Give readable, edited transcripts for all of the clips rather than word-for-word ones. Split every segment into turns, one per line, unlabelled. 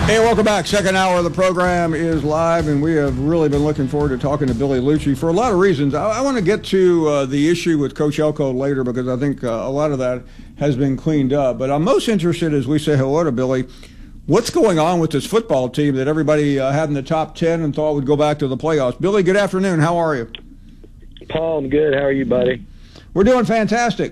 Hey, welcome back. Second hour of the program is live, and we have really been looking forward to talking to Billy Liucci for a lot of reasons. I want to get to the issue with Coach Elko later because I think a lot of that has been cleaned up. But I'm most interested, as we say hello to Billy, what's going on with this football team that everybody had in the top 10 and thought would go back to the playoffs. Billy, good afternoon. How are you?
Paul, I'm good. How are you, buddy?
We're doing fantastic.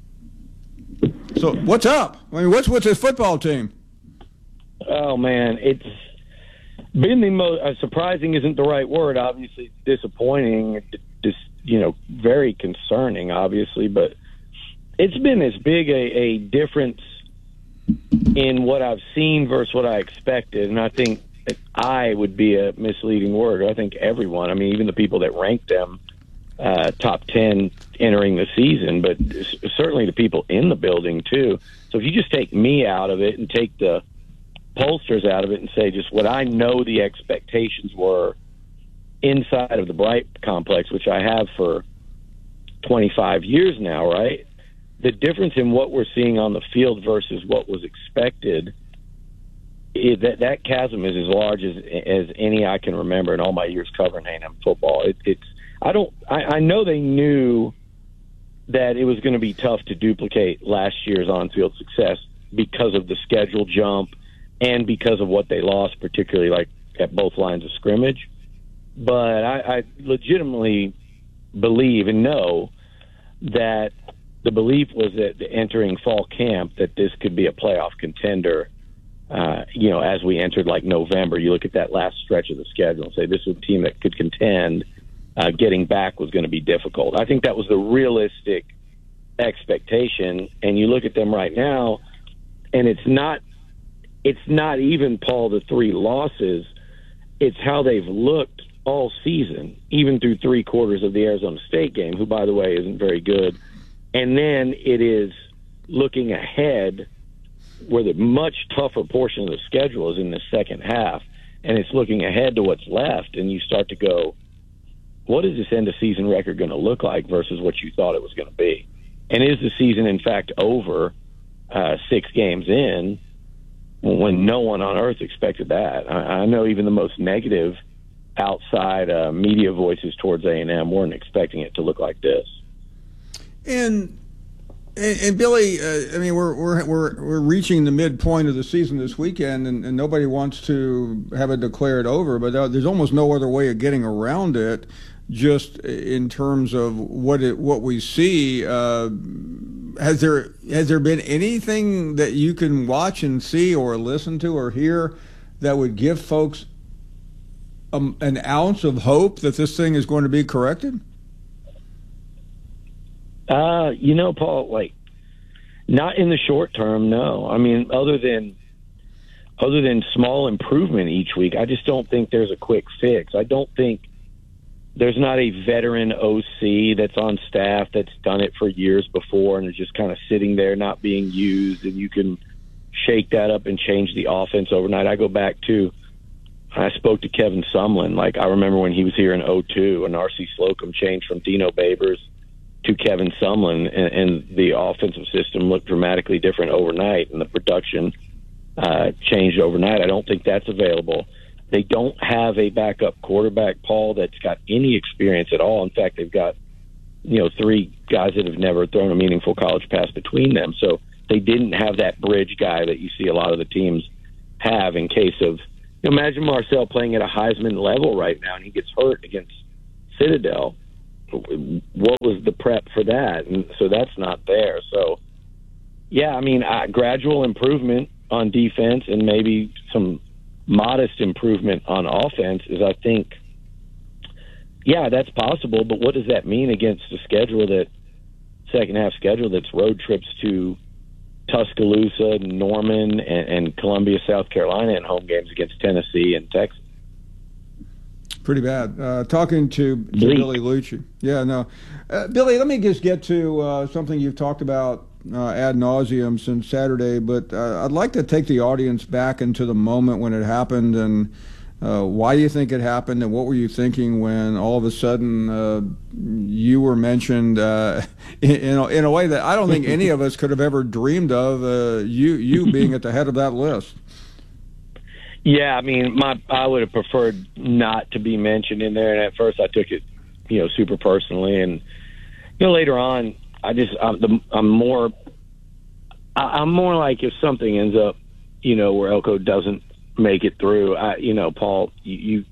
So what's up? I mean, what's with this football team?
Oh, man, it's been the most surprising isn't the right word. Obviously, it's disappointing, just, very concerning, obviously, but it's been as big a difference in what I've seen versus what I expected. And I think I would be a misleading word. I think everyone, I mean, even the people that ranked them top 10 entering the season, but certainly the people in the building, too. So if you just take me out of it and take the pollsters out of it and say just what I know the expectations were inside of the Bright complex, which I have for 25 years now, right? The difference in what we're seeing on the field versus what was expected, that chasm is as large as any I can remember in all my years covering A&M football. I know they knew that it was going to be tough to duplicate last year's on-field success because of the schedule jump and because of what they lost, particularly like at both lines of scrimmage. But I legitimately believe and know that the belief was that entering fall camp that this could be a playoff contender. As we entered like November, you look at that last stretch of the schedule and say this was a team that could contend. Getting back was going to be difficult. I think that was the realistic expectation. And you look at them right now, and it's not even, Paul, the three losses. It's how they've looked all season, even through three quarters of the Arizona State game, who, by the way, isn't very good. And then it is looking ahead where the much tougher portion of the schedule is in the second half, and it's looking ahead to what's left, and you start to go, what is this end-of-season record going to look like versus what you thought it was going to be? And is the season, in fact, over 6 games in, when no one on earth expected that? I know even the most negative outside media voices towards A&M weren't expecting it to look like this.
And Billy, I mean, we're reaching the midpoint of the season this weekend, and nobody wants to have it declared over, but there's almost no other way of getting around it. Just in terms of what we see, has there been anything that you can watch and see or listen to or hear that would give folks an ounce of hope that this thing is going to be corrected?
Paul, like, not in the short term, no. I mean, other than small improvement each week, I just don't think there's a quick fix. I don't think there's not a veteran OC that's on staff that's done it for years before and is just kind of sitting there not being used, and you can shake that up and change the offense overnight. I spoke to Kevin Sumlin. Like, I remember when he was here in 2002, and R.C. Slocum changed from Dino Babers to Kevin Sumlin, and the offensive system looked dramatically different overnight, and the production changed overnight. I don't think that's available. They don't have a backup quarterback, Paul, that's got any experience at all. In fact, they've got, 3 guys that have never thrown a meaningful college pass between them. So they didn't have that bridge guy that you see a lot of the teams have in case of, imagine Marcel playing at a Heisman level right now and he gets hurt against Citadel. What was the prep for that? And so that's not there. So, yeah, I mean, gradual improvement on defense and maybe some modest improvement on offense is, I think, yeah, that's possible. But what does that mean against the schedule, that second half schedule that's road trips to Tuscaloosa, Norman, and Columbia, South Carolina, and home games against Tennessee and Texas?
Pretty bad. Talking to Billy Liucci. Yeah, no. Billy, let me just get to something you've talked about ad nauseum since Saturday, but I'd like to take the audience back into the moment when it happened and why you think it happened and what were you thinking when all of a sudden you were mentioned in a way that I don't think any of us could have ever dreamed of, you being at the head of that list.
Yeah, I mean, I would have preferred not to be mentioned in there, and at first I took it, super personally, and later on, I'm more like if something ends up, where Elko doesn't make it through, Paul, you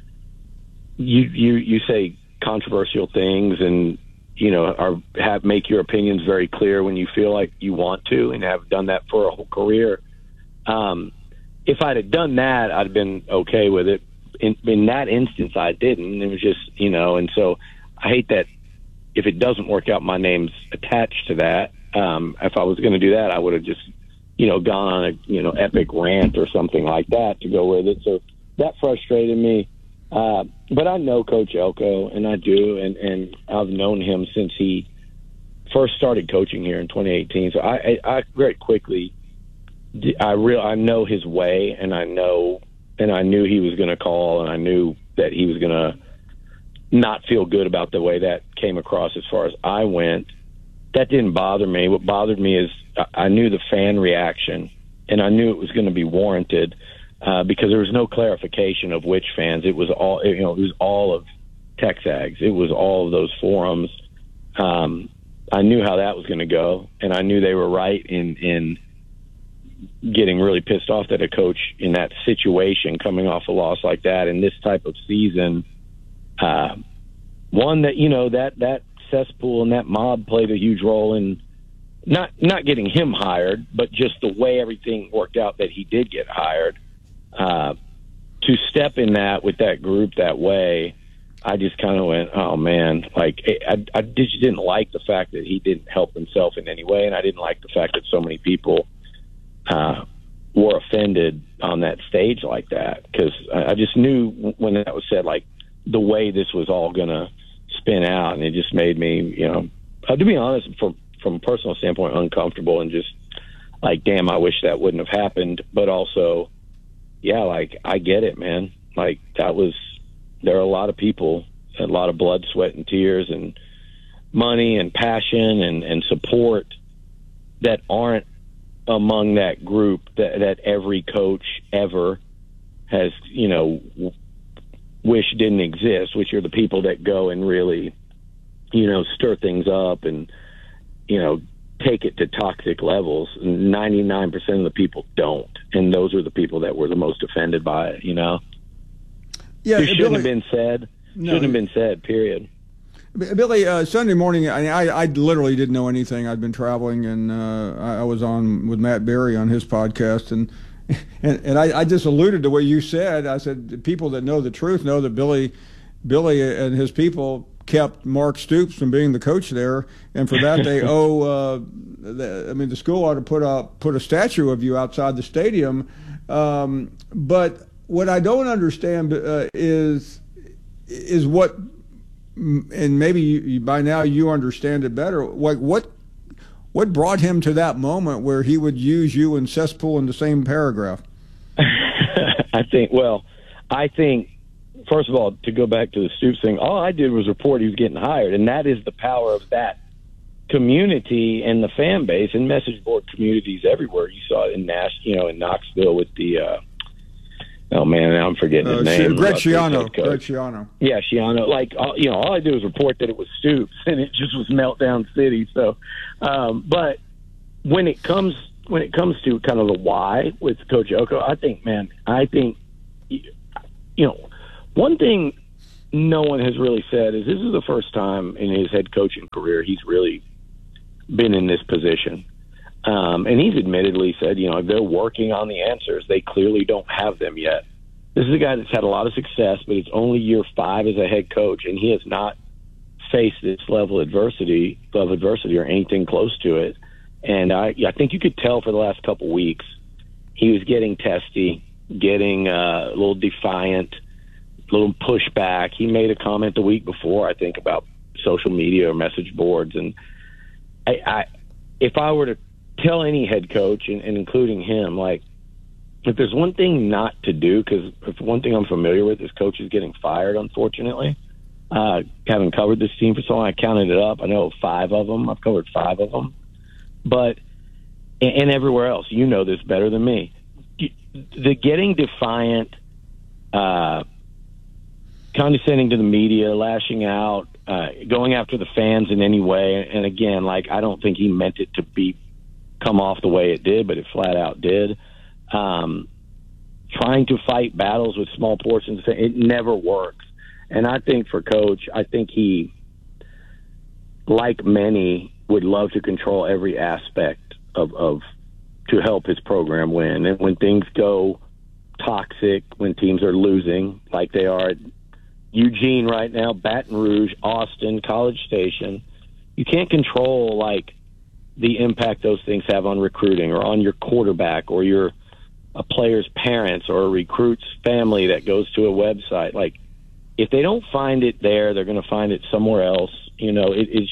say controversial things and make your opinions very clear when you feel like you want to, and have done that for a whole career. If I'd have done that, I'd have been okay with it. In that instance, I didn't. It was just, and so I hate that if it doesn't work out, my name's attached to that. If I was going to do that, I would have just, gone on a, epic rant or something like that to go with it. So that frustrated me. But I know Coach Elko, and I do, and I've known him since he first started coaching here in 2018. So I very quickly, I know his way, and I knew he was going to call, and I knew that he was going to not feel good about the way that came across as far as I went. That didn't bother me. What bothered me is I knew the fan reaction, and I knew it was going to be warranted because there was no clarification of which fans. It was all, it was all of Texags. It was all of those forums. I knew how that was going to go, and I knew they were right in getting really pissed off that a coach in that situation, coming off a loss like that in this type of season, one that that cesspool and that mob played a huge role in not getting him hired, but just the way everything worked out that he did get hired. To step in that with that group that way, I just kind of went, oh man, like I just didn't like the fact that he didn't help himself in any way, and I didn't like the fact that so many people were offended on that stage like that, because I just knew when that was said, like the way this was all going to spin out, and it just made me, to be honest, from a personal standpoint, uncomfortable, and just like, damn, I wish that wouldn't have happened. But also, yeah, like I get it, man. Like there are a lot of people, a lot of blood, sweat, and tears, and money, and passion, and support that aren't among that group that every coach ever has, wish didn't exist, which are the people that go and really, stir things up and, take it to toxic levels. 99% of the people don't. And those are the people that were the most offended by it, Yeah, it shouldn't have been said. Shouldn't have been said, period.
Billy, Sunday morning, I literally didn't know anything. I'd been traveling, and I was on with Matt Berry on his podcast, and I just alluded to what you said. I said people that know the truth know that Billy and his people kept Mark Stoops from being the coach there, and for that they owe. The school ought to put a statue of you outside the stadium. But what I don't understand is what. And maybe by now you understand it better. What brought him to that moment where he would use you and cesspool in the same paragraph?
I think, first of all, to go back to the Stoops thing, all I did was report he was getting hired, and that is the power of that community and the fan base and message board communities everywhere. You saw it in in Knoxville with the. Oh man, now I'm forgetting his name.
Greg Schiano.
Yeah, Schiano. Like, all I did was report that it was Stoops, and it just was meltdown city. So, but when it comes to kind of the why with Coach Elko, I think, one thing no one has really said is this is the first time in his head coaching career he's really been in this position. And he's admittedly said, they're working on the answers. They clearly don't have them yet. This is a guy that's had a lot of success, but it's only year 5 as a head coach, and he has not faced this level of adversity or anything close to it. And I think you could tell for the last couple weeks he was getting testy, getting a little defiant, a little pushback. He made a comment the week before, I think, about social media or message boards. And if I were to tell any head coach, and including him, like, if there's one thing not to do, because if one thing I'm familiar with is coaches getting fired, unfortunately. Having covered this team for so long, I counted it up. I know 5 of them. I've covered 5 of them. But, and everywhere else, this better than me. the getting defiant, condescending to the media, lashing out, going after the fans in any way. And again, like, I don't think he meant it to come off the way it did, but it flat out did. Trying to fight battles with small portions, it never works. And I think for Coach, I think he, like many, would love to control every aspect of to help his program win. And when things go toxic, when teams are losing, like they are at Eugene right now, Baton Rouge, Austin, College Station, you can't control, like, the impact those things have on recruiting or on your quarterback or a player's parents or a recruit's family that goes to a website. Like, if they don't find it there, they're going to find it somewhere else. You know,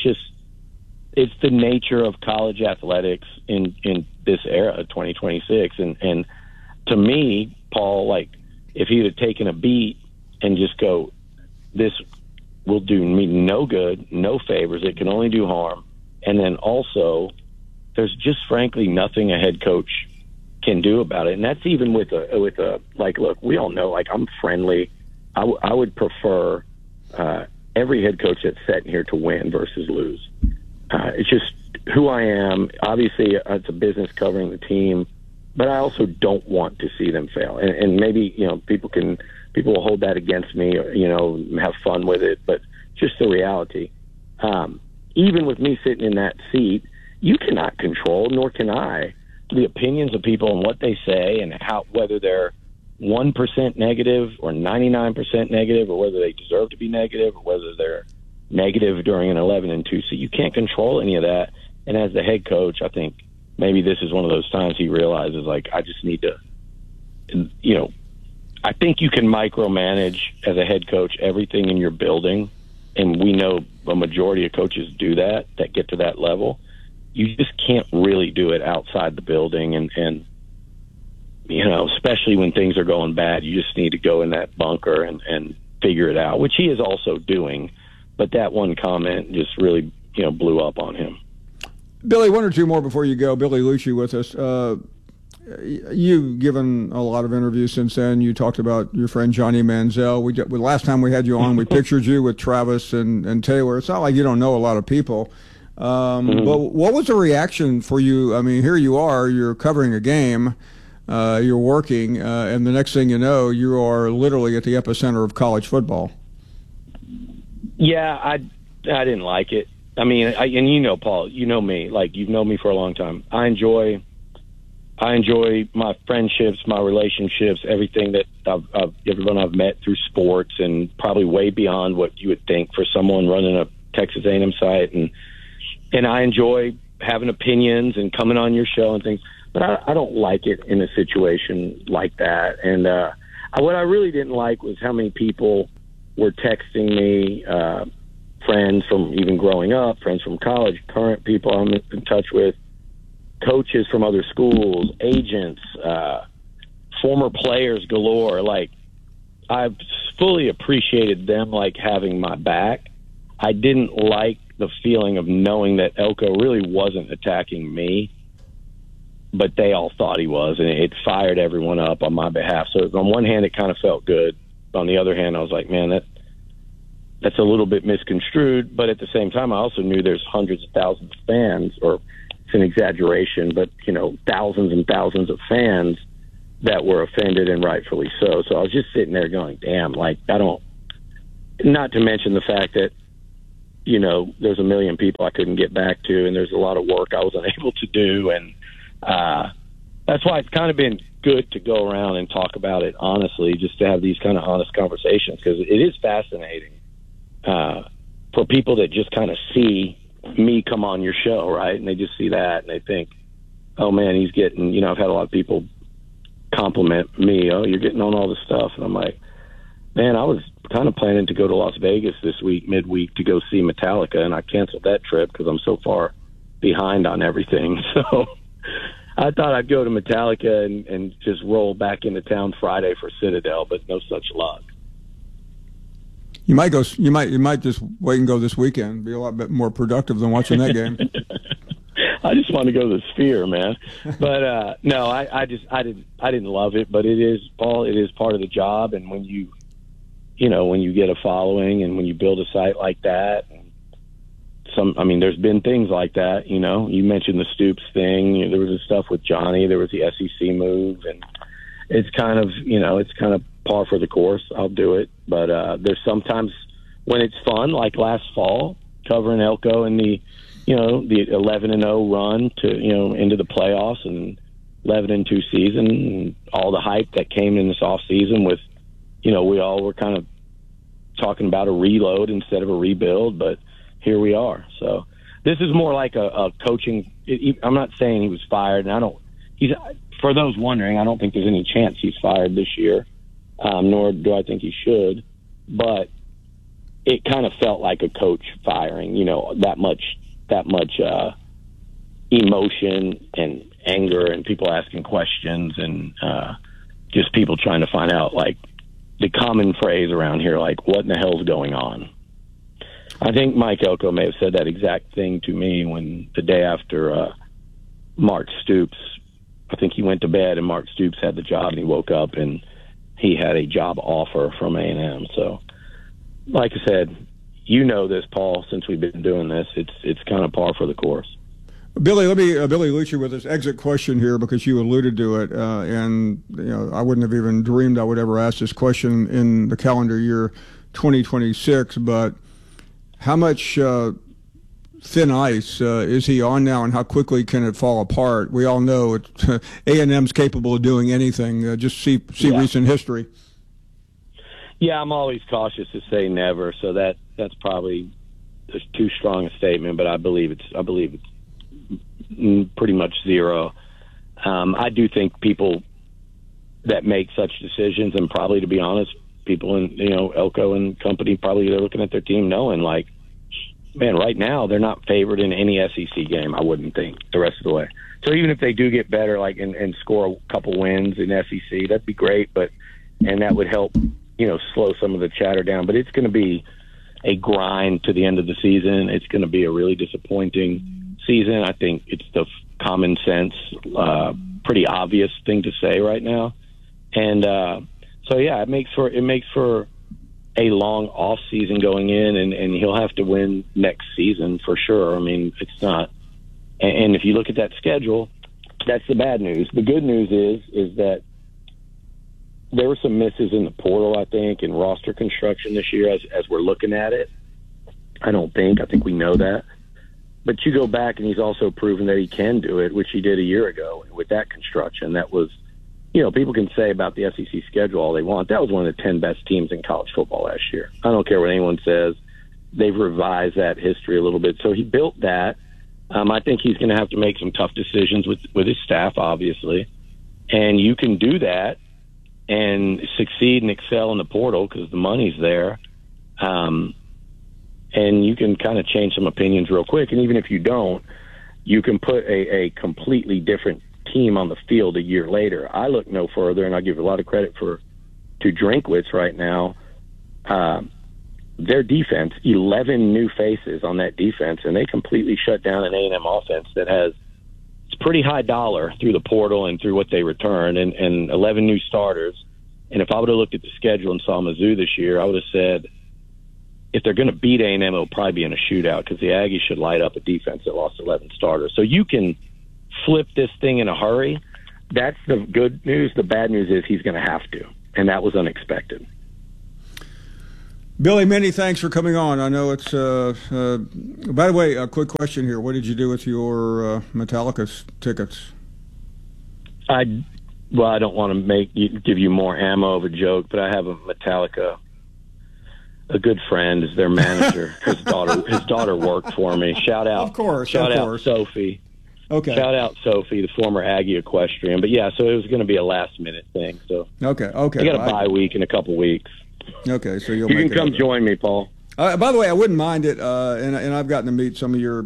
it's the nature of college athletics in this era, 2026. And to me, Paul, like, if he'd have taken a beat and just go, this will do me no good, no favors, it can only do harm. And then also, there's just frankly nothing a head coach can do about it. And that's even with a like, look, we all know, like, I'm friendly. I would prefer every head coach that's sitting here to win versus lose. It's just who I am. Obviously, it's a business covering the team, but I also don't want to see them fail. And maybe, you know, people will hold that against me, or, you know, have fun with it, but just the reality. Even with me sitting in that seat, you cannot control, nor can I, the opinions of people and what they say and whether they're 1% negative or 99% negative, or whether they deserve to be negative, or whether they're negative during an 11-2. So you can't control any of that. And as the head coach, I think maybe this is one of those times he realizes, like, I just need to, you know, I think you can micromanage as a head coach everything in your building. And we know a majority of coaches do that get to that level. You just can't really do it outside the building. And you know, especially when things are going bad, you just need to go in that bunker and figure it out, which he is also doing. But that one comment just really, you know, blew up on him.
Billy, one or two more before you go. Billy Liucci with us. You've given a lot of interviews since then. You talked about your friend Johnny Manziel. Last time we had you on, we pictured you with Travis and Taylor. It's not like you don't know a lot of people. But what was the reaction for you? I mean, here you are, you're covering a game, you're working, and the next thing you know, you are literally at the epicenter of college football.
Yeah, I didn't like it. I mean, and you know, Paul, you know me, like, you've known me for a long time. I enjoy my friendships, my relationships, everything that everyone I've met through sports, and probably way beyond what you would think for someone running a Texas A&M site. And I enjoy having opinions and coming on your show and things, but I don't like it in a situation like that. And what I really didn't like was how many people were texting me, friends from even growing up, friends from college, current people I'm in touch with, coaches from other schools, agents, former players galore. Like, I've fully appreciated them, like, having my back. I didn't like the feeling of knowing that Elko really wasn't attacking me, but they all thought he was, and it fired everyone up on my behalf. So on one hand, it kind of felt good. On the other hand, I was like, man, that's a little bit misconstrued. But at the same time, I also knew there's hundreds of thousands of fans, or it's an exaggeration, but, you know, thousands and thousands of fans that were offended, and rightfully so. So I was just sitting there going, damn, like, not to mention the fact that, you know, there's a million people I couldn't get back to, and there's a lot of work I wasn't able to do. And that's why it's kind of been good to go around and talk about it honestly, just to have these kind of honest conversations, because it is fascinating for people that just kind of see me come on your show, right? And they just see that and they think, oh man, he's getting, you know, I've had a lot of people compliment me, oh, you're getting on all this stuff. And I'm like, man, I was kind of planning to go to Las Vegas this week, midweek, to go see Metallica, and I canceled that trip because I'm so far behind on everything. So I thought I'd go to Metallica and just roll back into town Friday for Citadel, but no such luck.
You might go. You might just wait and go this weekend. Be a lot bit more productive than watching that game.
I just want to go to the Sphere, man. But no, I didn't love it, but it is, Paul. It is part of the job, and when you get a following, and when you build a site like that, there's been things like that. You mentioned the Stoops thing. There was the stuff with Johnny. There was the SEC move, and it's kind of par for the course. I'll do it, but there's sometimes when it's fun, like last fall, covering Elko and the 11-0 run to into the playoffs and 11-2 season, and all the hype that came in this off season with, we all were kind of talking about a reload instead of a rebuild, but here we are. So this is more like a coaching. I'm not saying he was fired, and for those wondering, I don't think there's any chance he's fired this year, nor do I think he should, but it kind of felt like a coach firing, that much emotion and anger and people asking questions and just people trying to find out, like, the common phrase around here, like, what in the hell's going on? I think Mike Elko may have said that exact thing to me when the day after Mark Stoops, I think he went to bed and Mark Stoops had the job, and he woke up and he had a job offer from A&M. So, like I said, this, Paul, since we've been doing this, it's kind of par for the course.
Billy, let me Billy Liucci with this exit question here, because you alluded to it, and I wouldn't have even dreamed I would ever ask this question in the calendar year 2026. But how much thin ice is he on now, and how quickly can it fall apart? We all know A&M's capable of doing anything. Just see recent history.
Yeah, I'm always cautious to say never, so that's probably too strong a statement. But I believe it's pretty much zero. I do think people that make such decisions, and probably, to be honest, people in Elko and company, probably they're looking at their team knowing, like, man, right now they're not favored in any SEC game, I wouldn't think, the rest of the way. So even if they do get better, like, and score a couple wins in SEC, that'd be great, and that would help slow some of the chatter down. But it's going to be a grind to the end of the season. It's going to be a really disappointing season. I think it's the common sense, pretty obvious thing to say right now. And so, yeah, it makes for a long off season going in, and he'll have to win next season for sure. I mean, it's not. And if you look at that schedule, that's the bad news. The good news is that there were some misses in the portal, I think, and roster construction this year as we're looking at it. I think we know that. But you go back, and he's also proven that he can do it, which he did a year ago with that construction. That was, people can say about the SEC schedule all they want. That was one of the 10 best teams in college football last year. I don't care what anyone says. They've revised that history a little bit. So he built that. I think he's going to have to make some tough decisions with his staff, obviously. And you can do that and succeed and excel in the portal because the money's there. And you can kind of change some opinions real quick. And even if you don't, you can put a completely different team on the field a year later. I look no further, and I give a lot of credit to Drinkwitz right now. Their defense, 11 new faces on that defense, and they completely shut down an A&M offense that has it's pretty high dollar through the portal and through what they return, and 11 new starters. And if I would have looked at the schedule and saw Mizzou this year, I would have said, if they're going to beat A&M, it'll probably be in a shootout because the Aggies should light up a defense that lost 11 starters. So you can flip this thing in a hurry. That's the good news. The bad news is he's going to have to, and that was unexpected.
Billy, many thanks for coming on. I know it's by the way, a quick question here. What did you do with your Metallica tickets?
I don't want to give you more ammo of a joke, but I have a Metallica. A good friend is their manager. His daughter worked for me. Shout out Sophie.
Okay.
Shout out Sophie, the former Aggie equestrian. But yeah, so it was going to be a last minute thing. So
okay.
I got a bye week in a couple weeks.
Okay, so you
can come join me, Paul.
By the way, I wouldn't mind it, and I've gotten to meet some of your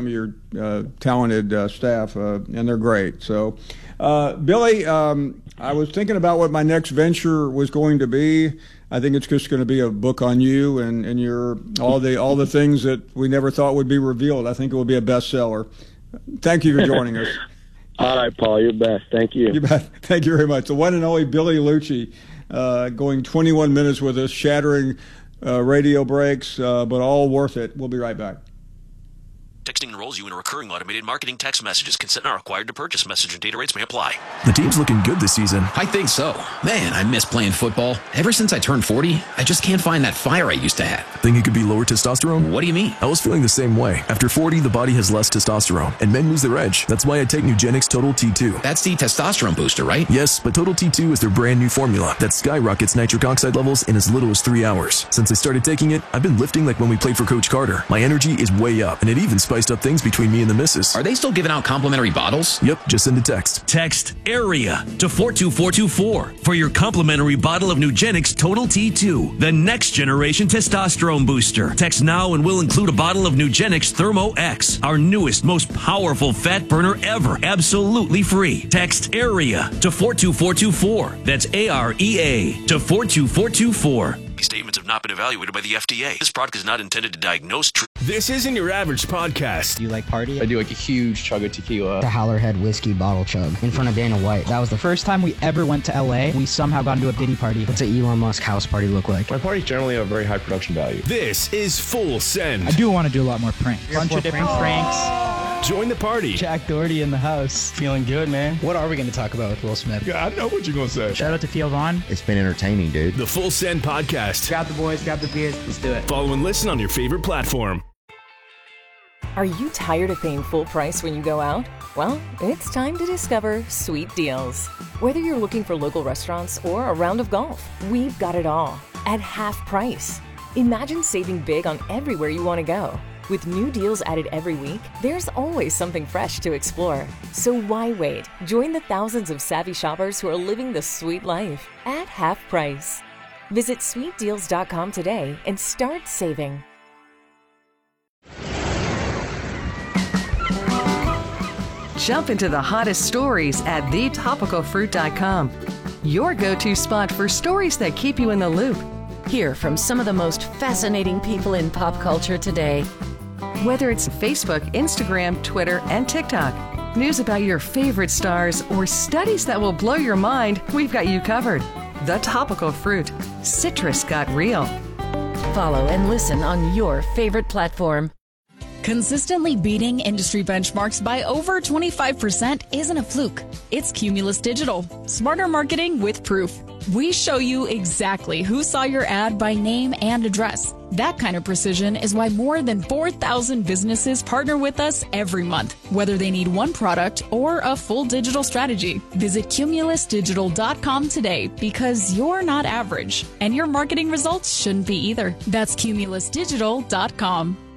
talented staff, and they're great. So, Billy, I was thinking about what my next venture was going to be. I think it's just going to be a book on you and your all the things that we never thought would be revealed. I think it will be a bestseller. Thank you for joining us.
All right, Paul, you're the best. Thank you.
You bet. Thank you very much. The one and only Billy Liucci, going 21 minutes with us, shattering radio breaks, but all worth it. We'll be right back.
Texting enrolls you in a recurring automated marketing text messages. Consent not required to purchase. Message and data rates may apply.
The team's looking good this season.
I think so. Man, I miss playing football. Ever since I turned 40, I just can't find that fire I used to have.
Think it could be lower testosterone?
What do you mean?
I was feeling the same way. After 40, the body has less testosterone, and men lose their edge. That's why I take Nugenix Total T2.
That's the testosterone booster, right?
Yes, but Total T2 is their brand new formula that skyrockets nitric oxide levels in as little as 3 hours. Since I started taking it, I've been lifting like when we played for Coach Carter. My energy is way up, and it even spiced up things between me and the missus.
Are they still giving out complimentary bottles?
Yep, just send a text.
Text AREA to 42424 for your complimentary bottle of Nugenix Total T2, the next generation testosterone booster. Text now and we'll include a bottle of Nugenix Thermo X, our newest, most powerful fat burner ever, absolutely free. Text AREA to 42424. That's AREA to 42424.
These statements have not been evaluated by the FDA. This product is not intended to diagnose.
This isn't your average podcast.
Do you like party?
I do like a huge chug of tequila.
The Howlerhead whiskey bottle chug in front of Dana White. That was the first time we ever went to LA. We somehow got into a Diddy party. What's an Elon Musk house party look like?
My parties generally have a very high production value.
This is Full Send.
I do want to do a lot more pranks. Bunch of different pranks.
Join the party.
Jack Doherty in the house.
Feeling good, man.
What are we going to talk about with Will Smith?
Yeah, I know what you're going to say.
Shout out to Theo Vaughn.
It's been entertaining, dude.
The Full Send Podcast.
Grab the boys, grab the beers. Let's do it.
Follow and listen on your favorite platform.
Are you tired of paying full price when you go out? Well, it's time to discover Sweet Deals. Whether you're looking for local restaurants or a round of golf, we've got it all at half price. Imagine saving big on everywhere you want to go. With new deals added every week, there's always something fresh to explore. So why wait? Join the thousands of savvy shoppers who are living the sweet life at half price. Visit sweetdeals.com today and start saving.
Jump into the hottest stories at thetopicalfruit.com. Your go-to spot for stories that keep you in the loop.
Hear from some of the most fascinating people in pop culture today.
Whether it's Facebook, Instagram, Twitter, and TikTok, news about your favorite stars, or studies that will blow your mind, we've got you covered. The Topical Fruit. Citrus got real.
Follow and listen on your favorite platform.
Consistently beating industry benchmarks by over 25% isn't a fluke. It's Cumulus Digital. Smarter marketing with proof. We show you exactly who saw your ad by name and address. That kind of precision is why more than 4,000 businesses partner with us every month, whether they need one product or a full digital strategy. Visit cumulusdigital.com today because you're not average, and your marketing results shouldn't be either. That's cumulusdigital.com.